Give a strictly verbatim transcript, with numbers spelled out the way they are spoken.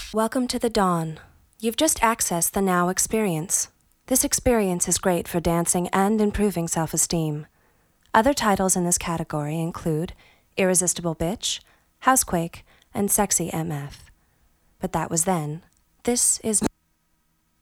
Welcome to the Dawn. You've just accessed the Now experience. This experience is great for dancing and improving self-esteem. Other titles in this category include Irresistible Bitch, Housequake, and Sexy M F. But that was then. This is